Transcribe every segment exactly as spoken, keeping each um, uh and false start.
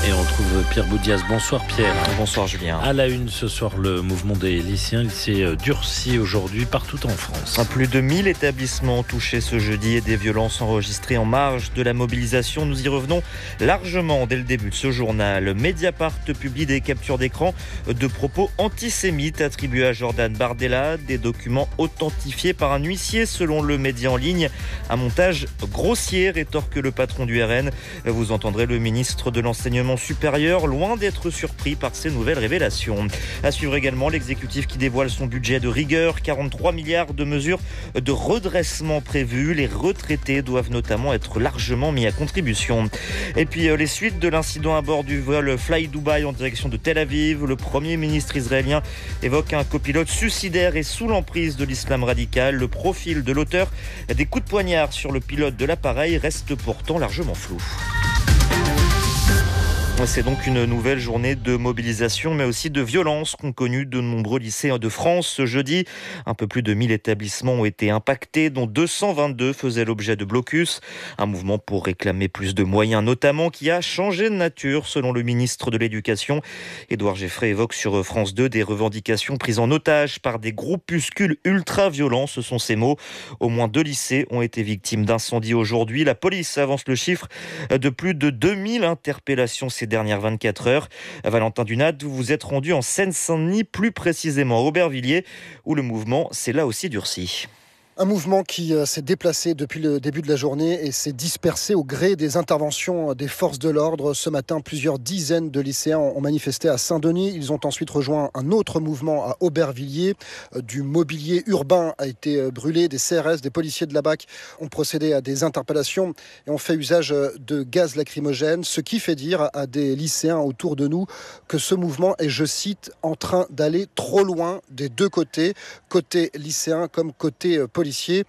Et on retrouve Pierre Boudias. Bonsoir Pierre. Bonsoir Julien. À la une ce soir, le mouvement des lycéens. Il s'est durci aujourd'hui partout en France. Plus de mille établissements touchés ce jeudi et des violences enregistrées en marge de la mobilisation. Nous y revenons largement dès le début de ce journal. Mediapart publie des captures d'écran de propos antisémites attribués à Jordan Bardella. Des documents authentifiés par un huissier selon le média en ligne. Un montage grossier, rétorque le patron du R N. Vous entendrez le ministre de l'Enseignement supérieur, loin d'être surpris par ces nouvelles révélations. À suivre également l'exécutif qui dévoile son budget de rigueur, quarante-trois milliards de mesures de redressement prévues. Les retraités doivent notamment être largement mis à contribution. Et puis les suites de l'incident à bord du vol Fly Dubai en direction de Tel Aviv. Le premier ministre israélien évoque un copilote suicidaire et sous l'emprise de l'islam radical. Le profil de l'auteur des coups de poignard sur le pilote de l'appareil reste pourtant largement flou. C'est donc une nouvelle journée de mobilisation, mais aussi de violence qu'ont connu de nombreux lycéens de France. Ce jeudi, un peu plus de mille établissements ont été impactés, dont deux cent vingt-deux faisaient l'objet de blocus. Un mouvement pour réclamer plus de moyens, notamment, qui a changé de nature, selon le ministre de l'Éducation. Édouard Geffray évoque sur France deux des revendications prises en otage par des groupuscules ultra-violents. Ce sont ces mots. Au moins deux lycées ont été victimes d'incendies aujourd'hui. La police avance le chiffre de plus de deux mille interpellations ces dernières vingt-quatre heures. Valentin Dunat, vous vous êtes rendu en Seine-Saint-Denis, plus précisément à Aubervilliers, où le mouvement s'est là aussi durci. Un mouvement qui s'est déplacé depuis le début de la journée et s'est dispersé au gré des interventions des forces de l'ordre. Ce matin, plusieurs dizaines de lycéens ont manifesté à Saint-Denis. Ils ont ensuite rejoint un autre mouvement à Aubervilliers. Du mobilier urbain a été brûlé, des C R S, des policiers de la B A C ont procédé à des interpellations et ont fait usage de gaz lacrymogène, ce qui fait dire à des lycéens autour de nous que ce mouvement est, je cite, en train d'aller trop loin des deux côtés, côté lycéen comme côté policier.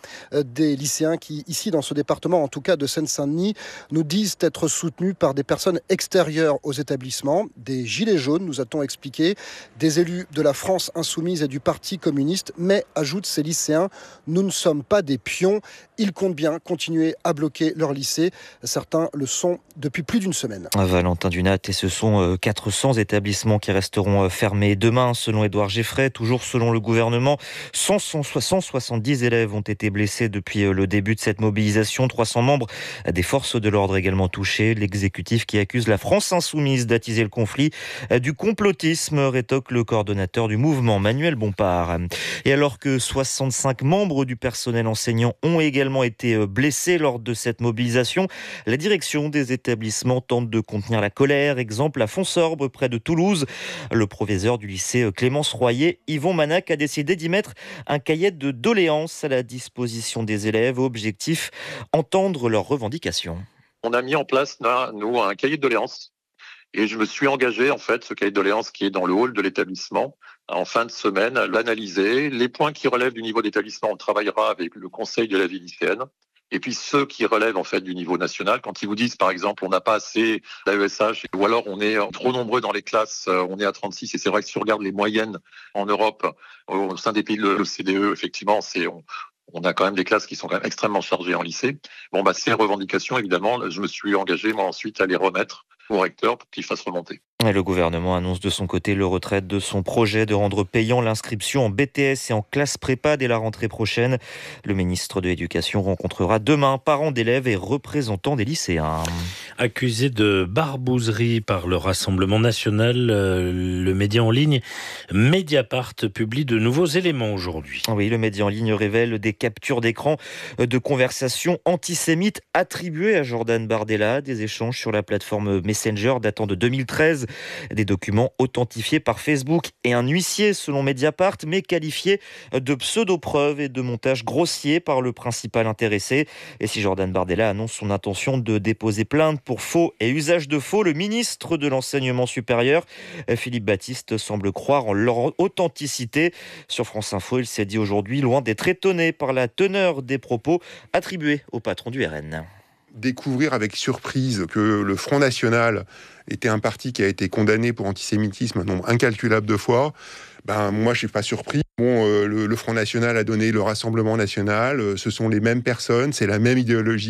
Des lycéens qui, ici dans ce département, en tout cas de Seine-Saint-Denis, nous disent être soutenus par des personnes extérieures aux établissements, des gilets jaunes, nous a-t-on expliqué, des élus de la France insoumise et du Parti communiste, mais, ajoutent ces lycéens, nous ne sommes pas des pions, ils comptent bien continuer à bloquer leur lycée. Certains le sont depuis plus d'une semaine. Valentin Dunat, et ce sont quatre cents établissements qui resteront fermés demain, selon Édouard Geffray. Toujours selon le gouvernement, cent soixante-dix élèves ont été blessés depuis le début de cette mobilisation. trois cents membres des forces de l'ordre également touchés. L'exécutif qui accuse la France insoumise d'attiser le conflit. Du complotisme, rétoque le coordonnateur du mouvement, Manuel Bompard. Et alors que soixante-cinq membres du personnel enseignant ont également été blessés lors de cette mobilisation, la direction des établissements tente de contenir la colère. Exemple à Fonsorbe, près de Toulouse. Le proviseur du lycée Clémence Royer, Yvon Manac, a décidé d'y mettre un cahier de doléances à la disposition des élèves. Objectif, entendre leurs revendications. On a mis en place, là, nous, un cahier de doléances. Et je me suis engagé, en fait, ce cahier de doléances qui est dans le hall de l'établissement, en fin de semaine, à l'analyser. Les points qui relèvent du niveau d'établissement, on travaillera avec le conseil de la vie lycéenne. Et puis ceux qui relèvent en fait du niveau national, quand ils vous disent par exemple on n'a pas assez d'A E S H ou alors on est trop nombreux dans les classes, on est à trente-six, et c'est vrai que si on regarde les moyennes en Europe, au sein des pays de l'O C D E, effectivement, c'est on, on a quand même des classes qui sont quand même extrêmement chargées en lycée. Bon bah ces revendications, évidemment, je me suis engagé moi ensuite à les remettre au recteur pour qu'il fasse remonter. Et le gouvernement annonce de son côté le retrait de son projet de rendre payant l'inscription en B T S et en classe prépa dès la rentrée prochaine. Le ministre de l'Éducation rencontrera demain parents d'élèves et représentants des lycéens. Accusé de barbouzerie par le Rassemblement national, le média en ligne Mediapart publie de nouveaux éléments aujourd'hui. Oui, le média en ligne révèle des captures d'écran de conversations antisémites attribuées à Jordan Bardella, des échanges sur la plateforme Messenger datant de deux mille treize. Des documents authentifiés par Facebook et un huissier selon Mediapart, mais qualifiés de pseudo-preuves et de montage grossier par le principal intéressé. Et si Jordan Bardella annonce son intention de déposer plainte pour faux et usage de faux, le ministre de l'Enseignement supérieur, Philippe Baptiste, semble croire en leur authenticité. Sur France Info, il s'est dit aujourd'hui loin d'être étonné par la teneur des propos attribués au patron du R N. Découvrir avec surprise que le Front National était un parti qui a été condamné pour antisémitisme un nombre incalculable de fois, ben moi je suis pas surpris. Bon, euh, le, le Front National a donné le Rassemblement National, euh, ce sont les mêmes personnes, c'est la même idéologie.